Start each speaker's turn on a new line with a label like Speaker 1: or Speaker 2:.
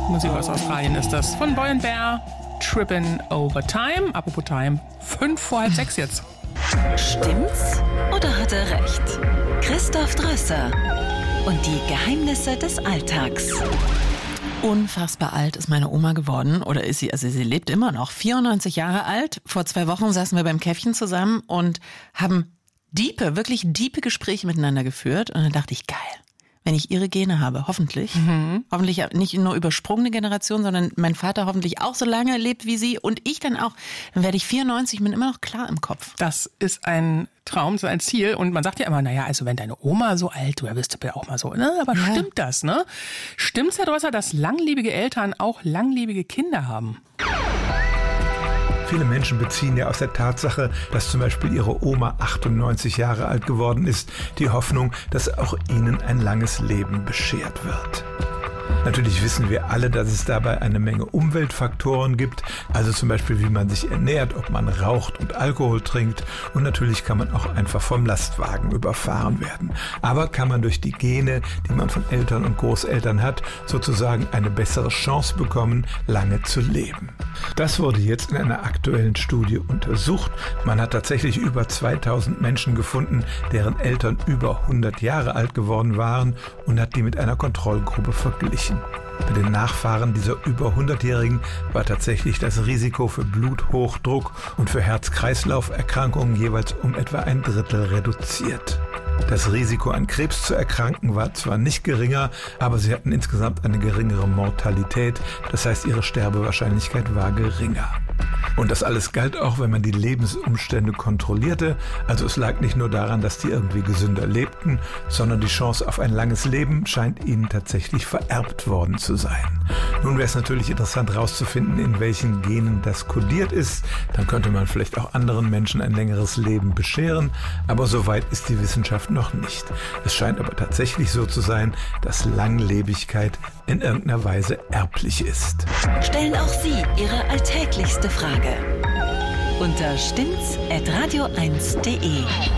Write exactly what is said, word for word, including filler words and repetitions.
Speaker 1: Musik aus Australien ist das. Von Boy and Bear, Trippin' Over Time. Apropos Time, fünf vor halb sechs jetzt.
Speaker 2: Stimmt's oder hat er recht? Christoph Drösser und die Geheimnisse des Alltags.
Speaker 3: Unfassbar alt ist meine Oma geworden, oder ist sie, also sie lebt immer noch, vierundneunzig Jahre alt. Vor zwei Wochen saßen wir beim Käffchen zusammen und haben diepe, wirklich diepe Gespräche miteinander geführt. Und dann dachte ich, geil, wenn ich ihre Gene habe, hoffentlich. Mhm. Hoffentlich nicht nur übersprungene Generation, sondern mein Vater hoffentlich auch so lange lebt wie sie und ich dann auch. Dann werde ich vierundneunzig, bin immer noch klar im Kopf.
Speaker 1: Das ist ein Traum, das ist ein Ziel. Und man sagt ja immer, naja, also wenn deine Oma so alt, du wirst du ja auch mal so. Ne? Aber ja. Stimmt das, ne? Stimmt's, Herr Drösser, dass langlebige Eltern auch langlebige Kinder haben?
Speaker 4: Viele Menschen beziehen ja aus der Tatsache, dass zum Beispiel ihre Oma achtundneunzig Jahre alt geworden ist, die Hoffnung, dass auch ihnen ein langes Leben beschert wird. Natürlich wissen wir alle, dass es dabei eine Menge Umweltfaktoren gibt, also zum Beispiel wie man sich ernährt, ob man raucht und Alkohol trinkt und natürlich kann man auch einfach vom Lastwagen überfahren werden. Aber kann man durch die Gene, die man von Eltern und Großeltern hat, sozusagen eine bessere Chance bekommen, lange zu leben. Das wurde jetzt in einer aktuellen Studie untersucht. Man hat tatsächlich über zweitausend Menschen gefunden, deren Eltern über hundert Jahre alt geworden waren und hat die mit einer Kontrollgruppe verglichen. Bei den Nachfahren dieser über hundertjährigen war tatsächlich das Risiko für Bluthochdruck und für Herz-Kreislauf-Erkrankungen jeweils um etwa ein Drittel reduziert. Das Risiko an Krebs zu erkranken war zwar nicht geringer, aber sie hatten insgesamt eine geringere Mortalität, das heißt ihre Sterbewahrscheinlichkeit war geringer. Und das alles galt auch, wenn man die Lebensumstände kontrollierte. Also es lag nicht nur daran, dass die irgendwie gesünder lebten, sondern die Chance auf ein langes Leben scheint ihnen tatsächlich vererbt worden zu sein. Nun wäre es natürlich interessant herauszufinden, in welchen Genen das kodiert ist. Dann könnte man vielleicht auch anderen Menschen ein längeres Leben bescheren. Aber so weit ist die Wissenschaft noch nicht. Es scheint aber tatsächlich so zu sein, dass Langlebigkeit in irgendeiner Weise erblich ist.
Speaker 2: Stellen auch Sie Ihre alltäglichste Frage unter stimmt's at radio eins punkt de.